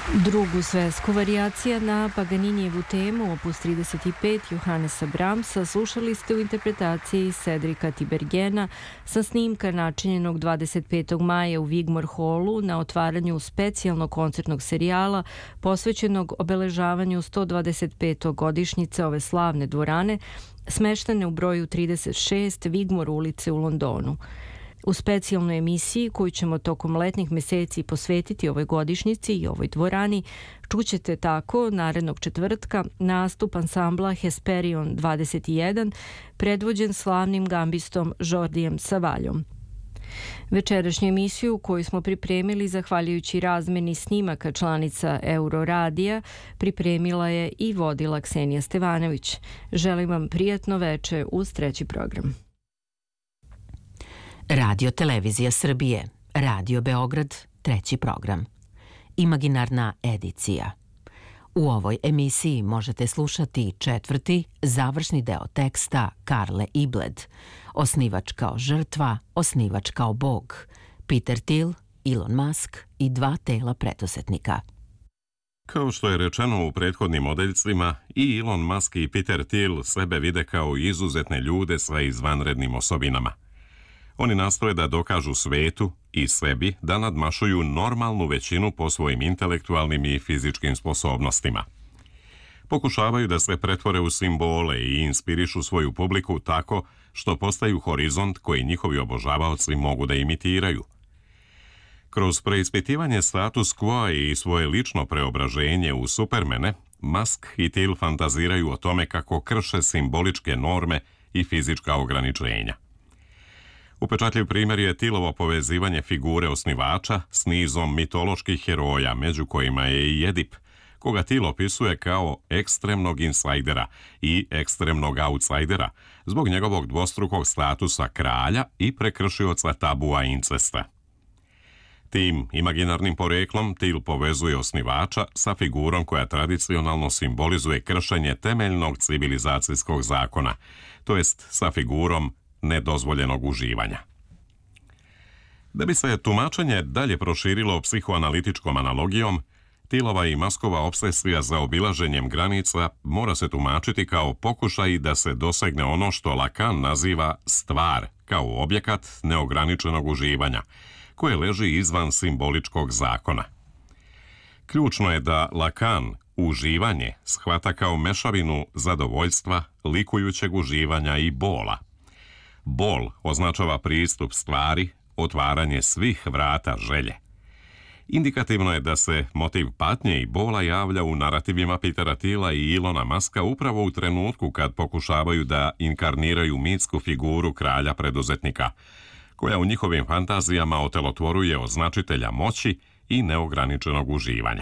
Drugu svetsku varijacija na Paganinijevu temu opus 35 Johannesa Brahmsa slušali ste u interpretaciji Cedrika Tibergena sa snimka načinjenog 25. maja u Wigmore Hallu na otvaranju specijalnog koncertnog serijala posvećenog obeležavanju 125. godišnjice ove slavne dvorane smeštene u broju 36 Wigmore ulice u Londonu. U specijalnoj emisiji koju ćemo tokom letnjih meseci posvetiti ovoj godišnjici i ovoj dvorani, čućete tako narednog četvrtka nastup ansambla Hesperion 21, predvođen slavnim gambistom Jordijem Savaljom. Večerašnju emisiju koju smo pripremili zahvaljujući razmeni snimaka članica Euroradija pripremila je i vodila Ksenija Stevanović. Želim vam prijatno veče uz treći program. Radio Televizija Srbije, Radio Beograd, treći program. Imaginarna edicija. U ovoj emisiji možete slušati četvrti, završni deo teksta Karle Ibled, Osnivač kao žrtva, osnivač kao Bog, Peter Thiel, Elon Musk i dva tela preduzetnika. Kao što je rečeno u prethodnim odeljcima, i Elon Musk i Peter Thiel sebe vide kao izuzetne ljude sa izvanrednim osobinama. Oni nastoje da dokažu svetu i sebi da nadmašuju normalnu većinu po svojim intelektualnim i fizičkim sposobnostima. Pokušavaju da se pretvore u simbole i inspirišu svoju publiku tako što postaju horizont koji njihovi obožavaoci mogu da imitiraju. Kroz preispitivanje status quo i svoje lično preobraženje u supermene, Musk i Thiel fantaziraju o tome kako krše simboličke norme i fizička ograničenja. Upečatljiv primjer je Thielovo povezivanje figure osnivača s nizom mitoloških heroja, među kojima je i Edip, koga Thiel opisuje kao ekstremnog insajdera i ekstremnog outsajdera zbog njegovog dvostrukog statusa kralja i prekršioca tabua incesta. Tim imaginarnim poreklom Thiel povezuje osnivača sa figurom koja tradicionalno simbolizuje kršenje temeljnog civilizacijskog zakona, to jest sa figurom nedozvoljenog uživanja. Da bi se tumačenje dalje proširilo psihoanalitičkom analogijom, Thielova i Muskova opsesija za obilaženjem granica mora se tumačiti kao pokušaj da se dosegne ono što Lacan naziva stvar, kao objekat neograničenog uživanja, koje leži izvan simboličkog zakona. Ključno je da Lacan uživanje shvata kao mešavinu zadovoljstva, likujućeg uživanja i bola. Bol označava pristup stvari, otvaranje svih vrata želje. Indikativno je da se motiv patnje i bola javlja u narativima Petera Thiela i Elona Muska upravo u trenutku kad pokušavaju da inkarniraju mitsku figuru kralja preduzetnika, koja u njihovim fantazijama otelotvoruje označitelja moći i neograničenog uživanja.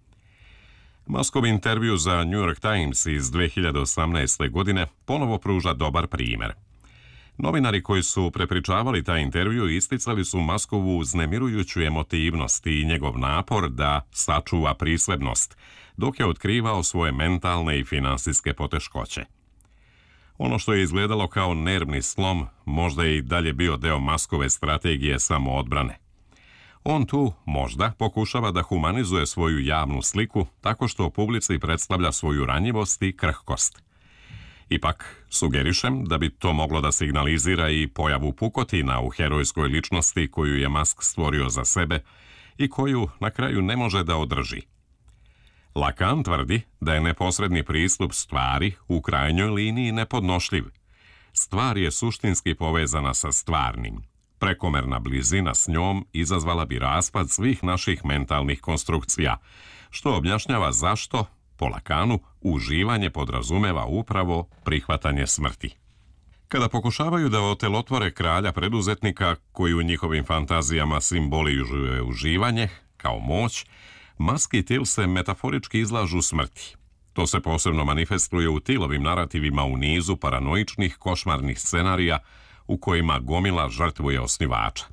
Muskov intervju za New York Times iz 2018. godine ponovo pruža dobar primjer. Novinari koji su prepričavali taj intervju isticali su Muskovu uznemirujuću emotivnost i njegov napor da sačuva prislednost, dok je otkrivao svoje mentalne i finansijske poteškoće. Ono što je izgledalo kao nervni slom možda je i dalje bio deo Muskove strategije samoodbrane. On tu možda pokušava da humanizuje svoju javnu sliku tako što publici predstavlja svoju ranjivost i krhkost. Ipak, sugerišem da bi to moglo da signalizira i pojavu pukotina u herojskoj ličnosti koju je Musk stvorio za sebe i koju na kraju ne može da održi. Lacan tvrdi da je neposredni pristup stvari u krajnjoj liniji nepodnošljiv. Stvar je suštinski povezana sa stvarnim. Prekomerna blizina s njom izazvala bi raspad svih naših mentalnih konstrukcija, što objašnjava zašto, po Lacanu, uživanje podrazumeva upravo prihvatanje smrti. Kada pokušavaju da otelotvore kralja preduzetnika, koji u njihovim fantazijama simbolizuje uživanje, kao moć, Musk i Thiel se metaforički izlažu smrti. To se posebno manifestuje u Thielovim narativima u nizu paranoičnih košmarnih scenarija u kojima gomila žrtvuje osnivača.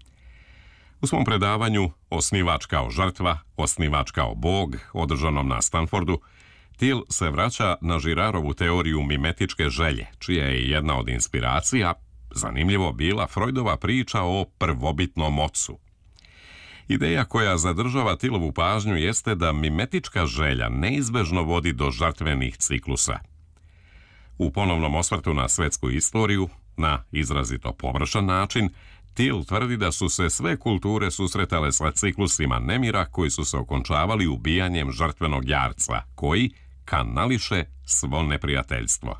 U svom predavanju Osnivač kao žrtva, osnivač kao Bog, održanom na Stanfordu, Thiel se vraća na Girarovu teoriju mimetičke želje, čija je jedna od inspiracija, zanimljivo, bila Freudova priča o prvobitnom ocu. Ideja koja zadržava Tilovu pažnju jeste da mimetička želja neizbežno vodi do žrtvenih ciklusa. U ponovnom osvrtu na svetsku istoriju, na izrazito površan način, Till tvrdi da su se sve kulture susretale sa ciklusima nemira koji su se okončavali ubijanjem žrtvenog jarca, koji kanališe svo neprijateljstvo.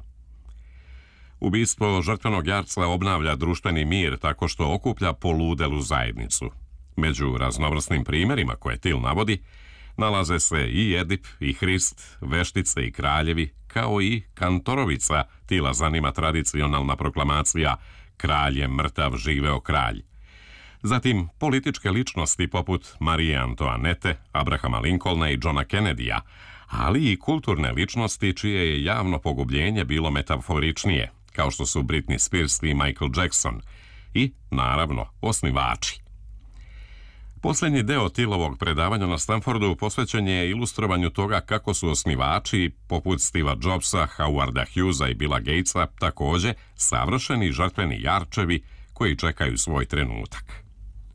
Ubistvo žrtvenog jarca obnavlja društveni mir tako što okuplja poludelu zajednicu. Među raznovrsnim primjerima koje Till navodi, nalaze se i Edip, i Hrist, veštice i kraljevi, kao i Kantorovica. Tilla zanima tradicionalna proklamacija "Kralj je mrtav, živeo kralj". Zatim političke ličnosti poput Marije Antoanete, Abrahama Lincolna i Johna Kennedyja, ali i kulturne ličnosti čije je javno pogubljenje bilo metaforičnije, kao što su Britney Spears i Michael Jackson, i, naravno, osnivači. Posljednji deo Tillovog predavanja na Stanfordu posvećen je ilustrovanju toga kako su osnivači, poput Steva Jobsa, Howarda Hughesa i Billa Gatesa, također savršeni žrtveni jarčevi koji čekaju svoj trenutak.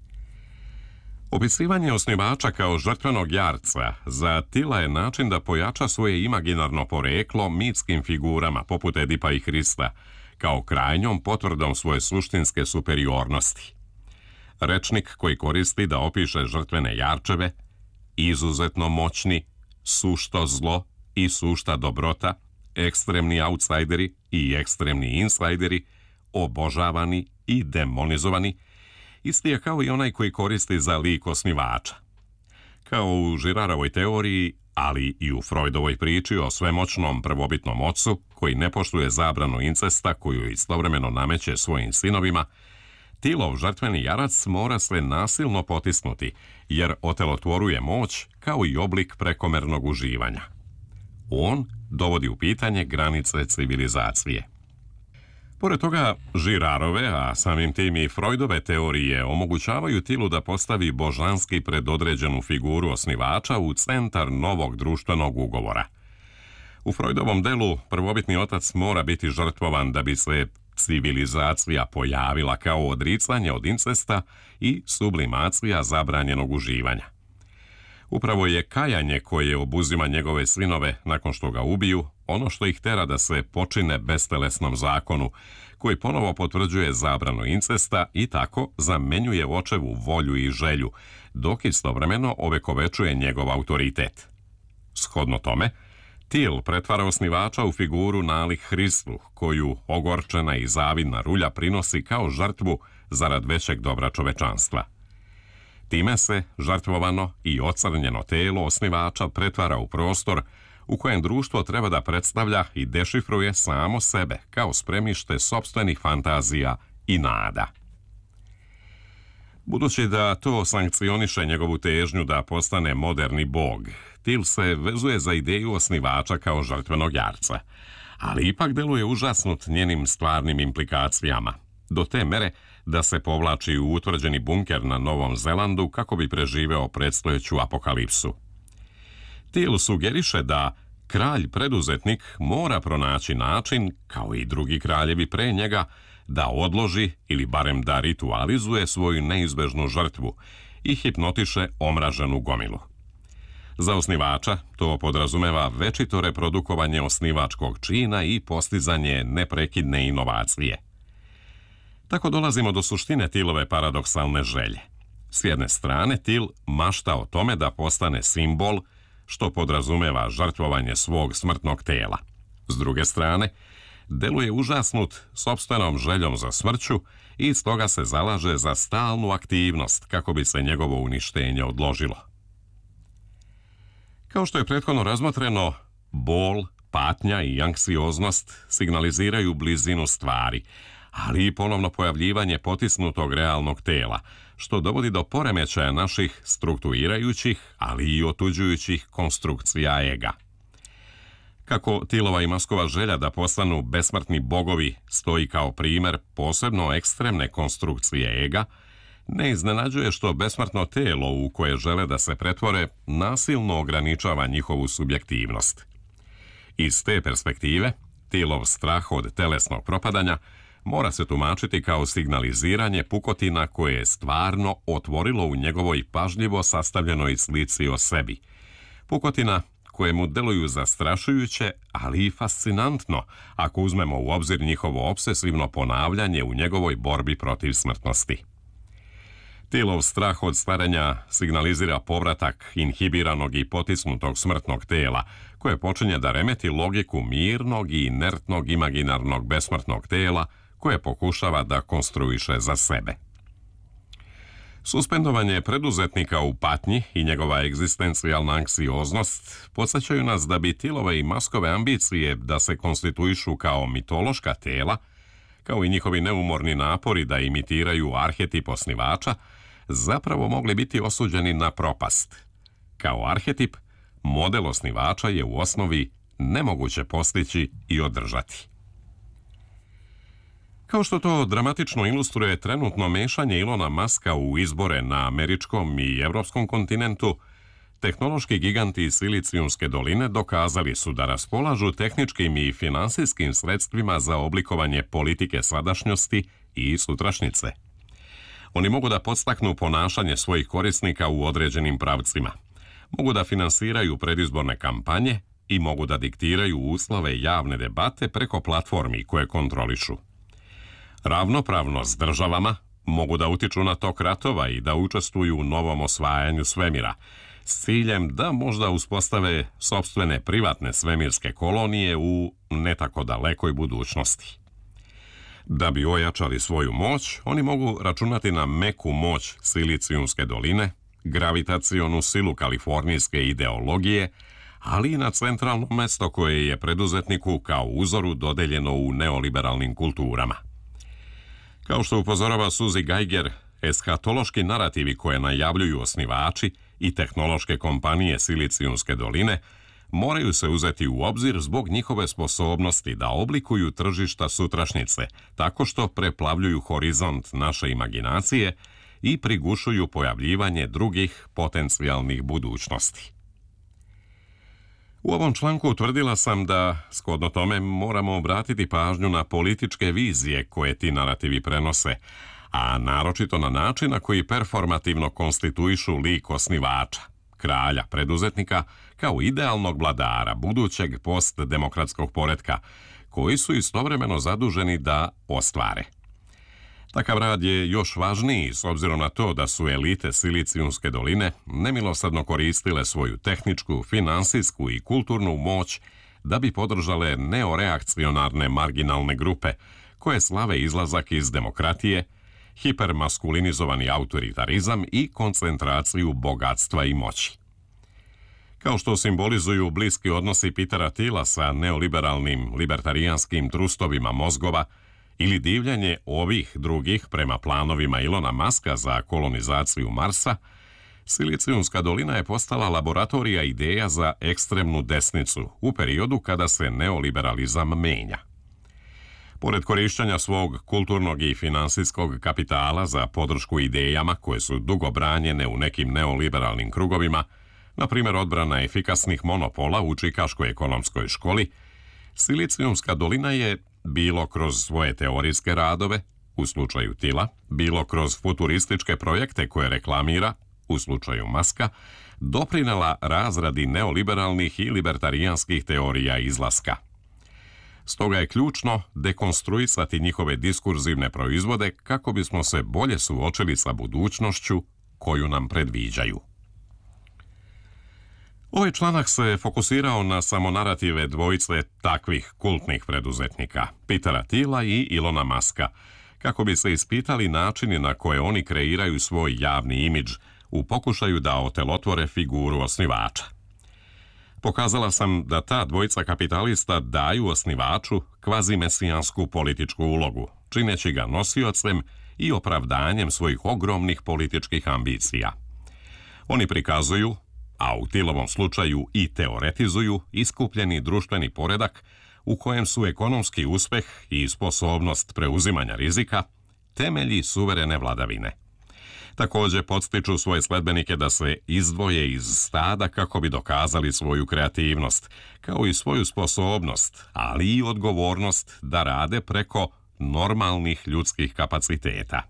Opisivanje osnivača kao žrtvenog jarca za Tilla je način da pojača svoje imaginarno poreklo mitskim figurama poput Edipa i Hrista, kao krajnjom potvrdom svoje suštinske superiornosti. Rečnik koji koristi da opiše žrtvene jarčeve, izuzetno moćni, sušto zlo i sušta dobrota, ekstremni outsideri i ekstremni insajderi, obožavani i demonizovani, isti je kao i onaj koji koristi za lik osnivača. Kao u Girarovoj teoriji, ali i u Freudovoj priči o svemoćnom prvobitnom ocu koji ne poštuje zabranu incesta koju istovremeno nameće svojim sinovima, Tillov žrtveni jarac mora se nasilno potisnuti, jer otelotvoruje moć kao i oblik prekomernog uživanja. On dovodi u pitanje granice civilizacije. Pored toga, Girarove, a samim tim i Freudove teorije omogućavaju Tillu da postavi božanski predodređenu figuru osnivača u centar novog društvenog ugovora. U Freudovom delu prvobitni otac mora biti žrtvovan da bi se civilizacija pojavila kao odricanje od incesta i sublimacija zabranjenog uživanja. Upravo je kajanje koje obuzima njegove sinove nakon što ga ubiju ono što ih tera da se počine bestelesnom zakonu, koji ponovo potvrđuje zabranu incesta i tako zamenjuje očevu volju i želju, dok istovremeno ovekovečuje njegov autoritet. Shodno tome, Till pretvara osnivača u figuru nalik Hristu, koju ogorčena i zavidna rulja prinosi kao žrtvu zarad većeg dobra čovečanstva. Time se žrtvovano i ocrnjeno telo osnivača pretvara u prostor u kojem društvo treba da predstavlja i dešifruje samo sebe kao spremište sopstvenih fantazija i nada. Budući da to sankcioniše njegovu težnju da postane moderni bog, Till se vezuje za ideju osnivača kao žrtvenog jarca, ali ipak deluje užasnut njenim stvarnim implikacijama, do te mere da se povlači u utvrđeni bunker na Novom Zelandu kako bi preživeo predstojeću apokalipsu. Till sugeriše da kralj preduzetnik mora pronaći način, kao i drugi kraljevi pre njega, da odloži ili barem da ritualizuje svoju neizbežnu žrtvu i hipnotiše omraženu gomilu. Za osnivača to podrazumeva večito reprodukovanje osnivačkog čina i postizanje neprekidne inovacije. Tako dolazimo do suštine Tillove paradoksalne želje. S jedne strane, Till mašta o tome da postane simbol, što podrazumeva žrtvovanje svog smrtnog tela. S druge strane, deluje užasnut sopstvenom željom za smrću i stoga se zalaže za stalnu aktivnost kako bi se njegovo uništenje odložilo. Kao što je prethodno razmotreno, bol, patnja i anksioznost signaliziraju blizinu stvari, ali i ponovno pojavljivanje potisnutog realnog tela, što dovodi do poremećaja naših strukturirajućih, ali i otuđujućih konstrukcija ega. Kako Tillova i Maskova želja da postanu besmrtni bogovi stoji kao primer posebno ekstremne konstrukcije ega, ne iznenađuje što besmrtno telo u koje žele da se pretvore nasilno ograničava njihovu subjektivnost. Iz te perspektive, Tillov strah od telesnog propadanja mora se tumačiti kao signaliziranje pukotina koje je stvarno otvorilo u njegovoj pažljivo sastavljenoj slici o sebi. Pukotina koje mu deluju zastrašujuće, ali i fascinantno, ako uzmemo u obzir njihovo obsesivno ponavljanje u njegovoj borbi protiv smrtnosti. Tillov strah od starenja signalizira povratak inhibiranog i potisnutog smrtnog tela, koje počinje da remeti logiku mirnog i inertnog imaginarnog besmrtnog tela, koje pokušava da konstruiše za sebe. Suspendovanje preduzetnika u patnji i njegova egzistencijalna anksioznost podsjećaju nas da bi Tillove i Muskove ambicije da se konstituišu kao mitološka tela, kao i njihovi neumorni napori da imitiraju arhetip osnivača, zapravo mogli biti osuđeni na propast. Kao arhetip, model osnivača je u osnovi nemoguće postići i održati. Kao što to dramatično ilustruje trenutno mešanje Ilona Muska u izbore na američkom i evropskom kontinentu, tehnološki giganti iz Silicijumske doline dokazali su da raspolažu tehničkim i finansijskim sredstvima za oblikovanje politike sadašnjosti i sutrašnjice. Oni mogu da podstaknu ponašanje svojih korisnika u određenim pravcima, mogu da finansiraju predizborne kampanje i mogu da diktiraju uslove javne debate preko platformi koje kontrolišu. Ravnopravno s državama mogu da utiču na tok ratova i da učestvuju u novom osvajanju svemira, s ciljem da možda uspostave sopstvene privatne svemirske kolonije u ne tako dalekoj budućnosti. Da bi ojačali svoju moć, oni mogu računati na meku moć Silicijumske doline, gravitacionu silu kalifornijske ideologije, ali i na centralno mesto koje je preduzetniku kao uzoru dodeljeno u neoliberalnim kulturama. Kao što upozorava Suzy Geiger, eskatološki narativi koje najavljuju osnivači i tehnološke kompanije Silicijumske doline moraju se uzeti u obzir zbog njihove sposobnosti da oblikuju tržišta sutrašnjice, tako što preplavljuju horizont naše imaginacije i prigušuju pojavljivanje drugih potencijalnih budućnosti. U ovom članku utvrdila sam da, shodno tome, moramo obratiti pažnju na političke vizije koje ti narativi prenose, a naročito na način na koji performativno konstituišu lik osnivača, kralja preduzetnika, kao idealnog vladara budućeg postdemokratskog poretka, koji su istovremeno zaduženi da ostvare. Takav rad je još važniji s obzirom na to da su elite Silicijumske doline nemilosrdno koristile svoju tehničku, finansijsku i kulturnu moć da bi podržale neoreakcionarne marginalne grupe koje slave izlazak iz demokratije, hipermaskulinizovani autoritarizam i koncentraciju bogatstva i moći. Kao što simbolizuju bliski odnosi Petera Tilla sa neoliberalnim libertarijanskim trustovima mozgova ili divljanje ovih drugih prema planovima Ilona Muska za kolonizaciju Marsa, Silicijumska dolina je postala laboratorija ideja za ekstremnu desnicu u periodu kada se neoliberalizam menja. Pored korišćenja svog kulturnog i finansijskog kapitala za podršku idejama koje su dugo branjene u nekim neoliberalnim krugovima, na primjer odbrana efikasnih monopola u Čikaškoj ekonomskoj školi, Silicijumska dolina je bilo kroz svoje teorijske radove, u slučaju Tilla, bilo kroz futurističke projekte koje reklamira, u slučaju Muska, doprinela razradi neoliberalnih i libertarijanskih teorija izlaska. Stoga je ključno dekonstruisati njihove diskurzivne proizvode kako bismo se bolje suočili sa budućnošću koju nam predviđaju. Ovaj članak se fokusirao na samonarative dvojice takvih kultnih preduzetnika, Petera Tilla i Ilona Muska, kako bi se ispitali načini na koje oni kreiraju svoj javni imidž u pokušaju da otelotvore figuru osnivača. Pokazala sam da ta dvojica kapitalista daju osnivaču kvazimesijansku političku ulogu, čineći ga nosiocem i opravdanjem svojih ogromnih političkih ambicija. Oni prikazuju, a u Tillovom slučaju i teoretizuju, iskupljeni društveni poredak u kojem su ekonomski uspeh i sposobnost preuzimanja rizika temelji suverene vladavine. Također podstiču svoje sledbenike da se izdvoje iz stada kako bi dokazali svoju kreativnost, kao i svoju sposobnost, ali i odgovornost da rade preko normalnih ljudskih kapaciteta.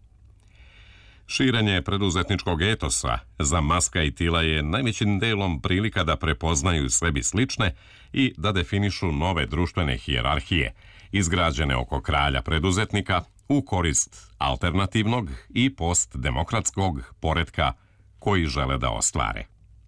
Širenje preduzetničkog etosa za Muska i Tila je najvećim delom prilika da prepoznaju sebi slične i da definišu nove društvene hijerarhije, izgrađene oko kralja preduzetnika u korist alternativnog i postdemokratskog poretka koji žele da ostvare.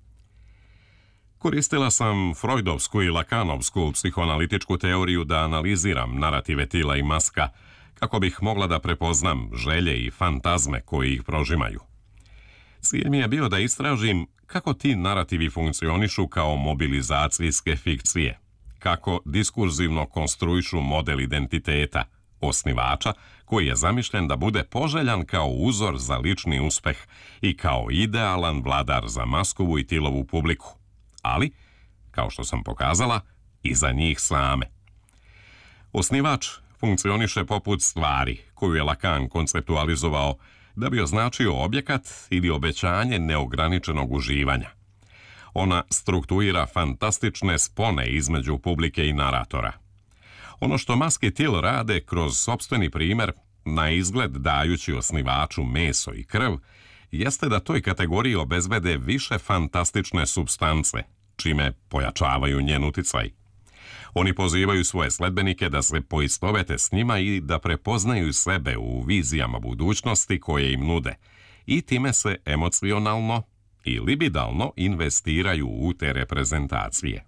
Koristila sam Freudovsku i Lakanovsku psihoanalitičku teoriju da analiziram narative Tila i Muska kako bih mogla da prepoznam želje i fantazme koji ih prožimaju. Cilj mi je bio da istražim kako ti narativi funkcionišu kao mobilizacijske fikcije, kako diskurzivno konstruišu model identiteta, osnivača koji je zamišljen da bude poželjan kao uzor za lični uspeh i kao idealan vladar za Muskovu i Tilovu publiku, ali, kao što sam pokazala, i za njih same. Osnivač funkcioniše poput stvari koju je Lacan konceptualizovao da bi označio objekat ili obećanje neograničenog uživanja. Ona struktuira fantastične spone između publike i naratora. Ono što Musk i Till rade kroz sopstveni primer, na izgled dajući osnivaču meso i krv, jeste da toj kategoriji obezbede više fantastične supstance, čime pojačavaju njen uticaj. Oni pozivaju svoje sledbenike da se poistovete s njima i da prepoznaju sebe u vizijama budućnosti koje im nude i time se emocionalno i libidalno investiraju u te reprezentacije.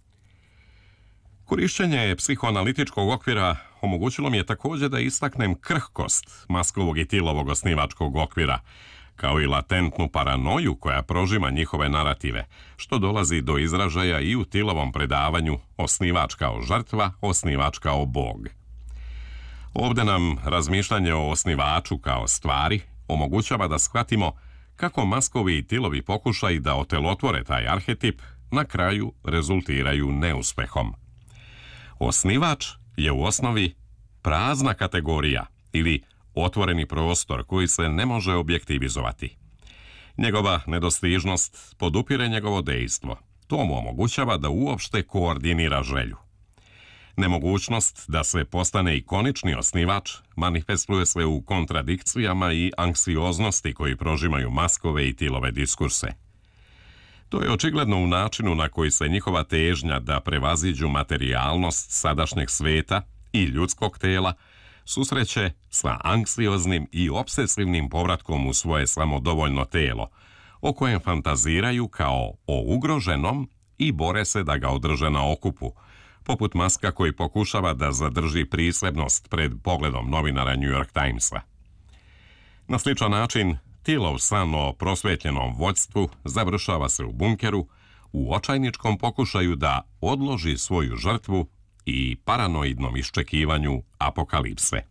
Korišćenje psihoanalitičkog okvira omogućilo mi je također da istaknem krhkost Muskovog i Tillovog osnivačkog okvira, kao i latentnu paranoju koja prožima njihove narative, što dolazi do izražaja i u Tillovom predavanju Osnivač kao žrtva, osnivač kao bog. Ovdje nam razmišljanje o osnivaču kao stvari omogućava da shvatimo kako Muskovi i Tillovi pokušaji da otelotvore taj arhetip na kraju rezultiraju neuspehom. Osnivač je u osnovi prazna kategorija ili otvoreni prostor koji se ne može objektivizovati. Njegova nedostižnost podupire njegovo dejstvo. To mu omogućava da uopšte koordinira želju. Nemogućnost da se postane ikonični osnivač manifestuje se u kontradikcijama i anksioznosti koji prožimaju Muskove i Tillove diskurse. To je očigledno u načinu na koji se njihova težnja da prevaziđu materijalnost sadašnjeg sveta i ljudskog tela susreće sa anksioznim i obsesivnim povratkom u svoje samodovoljno telo, o kojem fantaziraju kao o ugroženom i bore se da ga održe na okupu, poput Muska koji pokušava da zadrži prisebnost pred pogledom novinara New York Timesa. Na sličan način, Tillov san o prosvetljenom vođstvu završava se u bunkeru, u očajničkom pokušaju da odloži svoju žrtvu i paranoidnom iščekivanju apokalipse.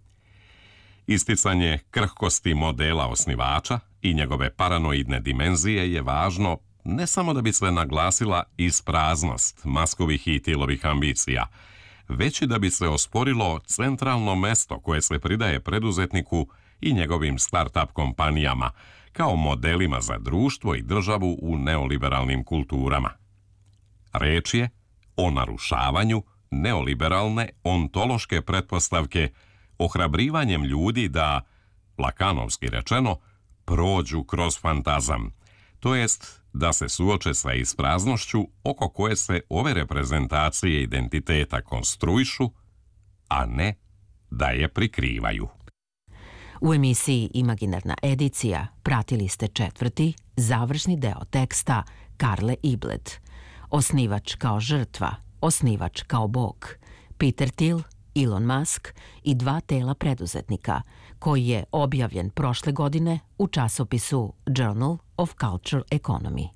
Isticanje krhkosti modela osnivača i njegove paranoidne dimenzije je važno ne samo da bi se naglasila ispraznost Muskovih i Tillovih ambicija, već i da bi se osporilo centralno mesto koje se pridaje preduzetniku i njegovim start-up kompanijama kao modelima za društvo i državu u neoliberalnim kulturama. Reč je o narušavanju neoliberalne ontološke pretpostavke ohrabrivanjem ljudi da, lakanovski rečeno, prođu kroz fantazam, to jest da se suoče sa ispraznošću oko koje se ove reprezentacije identiteta konstruišu, a ne da je prikrivaju. U emisiji Imaginarna edicija pratili ste 4. završni deo teksta Karle Iblet, Osnivač kao žrtva, osnivač kao bog, Peter Thiel, Elon Musk i 2 tela preduzetnika, koji je objavljen prošle godine u časopisu Journal of Cultural Economy.